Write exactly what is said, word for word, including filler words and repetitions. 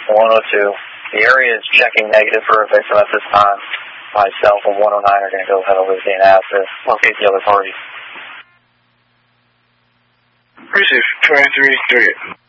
one oh two. The area is checking negative for a victim at this time. Myself and one oh nine are going to go ahead over to the analysis, locate the other parties. Receive, twenty-three, three.